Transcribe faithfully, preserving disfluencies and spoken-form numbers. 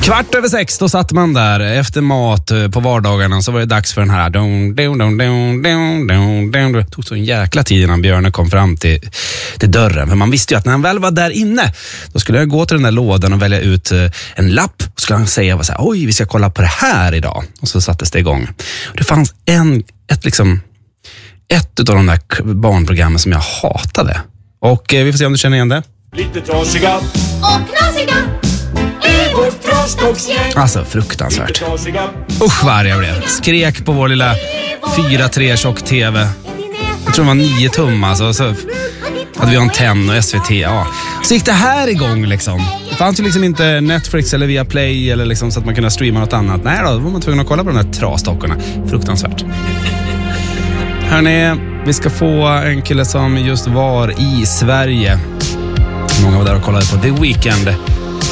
Kvart över sex, då satt man där efter mat på vardagarna, så var det dags för den här. Det tog så en jäkla tid innan Björne kom fram till, till dörren. För man visste ju att när han väl var där inne, då skulle jag gå till den där lådan och välja ut en lapp. Och skulle han säga, så här, oj, vi ska kolla på det här idag. Och så sattes det igång. Och det fanns en, ett liksom, ett av de där barnprogrammen som jag hatade. Och eh, vi får se om du känner igen det. Lite trasiga och knasiga i vårt trasdocksgäng. Alltså fruktansvärt. Usch vad arg jag blev. Skrek på vår lilla fyra tre tjock tv. Jag tror det var nio tum alltså. Så hade vi antenn och S V T. Ja. Så gick det här igång liksom. Det fanns ju liksom inte Netflix eller Viaplay eller liksom så att man kunde streama något annat. Nej då, då var man tvungen att kolla på de här trasdockorna. Fruktansvärt. Hörrni, vi ska få en kille som just var i Sverige. Många var där och kollade på The Weeknd.